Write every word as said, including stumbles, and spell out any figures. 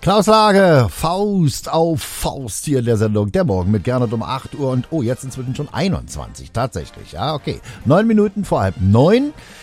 Klaus Lage, Faust auf Faust hier in der Sendung. Der Morgen mit Gernot um acht Uhr und oh, jetzt inzwischen schon einundzwanzig, tatsächlich. Ja, okay. Neun Minuten vor halb neun.